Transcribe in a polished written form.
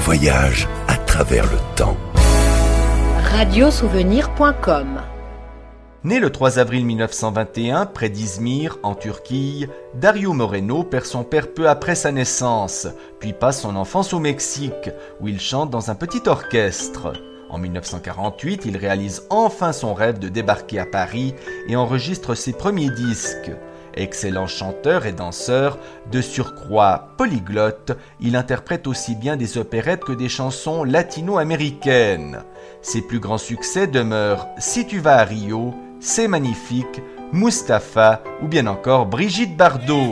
voyage à travers le temps. Radiosouvenir.com. Né le 3 avril 1921 près d'Izmir, en Turquie, Dario Moreno perd son père peu après sa naissance, puis passe son enfance au Mexique, où il chante dans un petit orchestre. En 1948, il réalise enfin son rêve de débarquer à Paris et enregistre ses premiers disques. Excellent chanteur et danseur, de surcroît polyglotte, il interprète aussi bien des opérettes que des chansons latino-américaines. Ses plus grands succès demeurent « Si tu vas à Rio », « C'est magnifique », « Mustapha » ou bien encore « Brigitte Bardot ».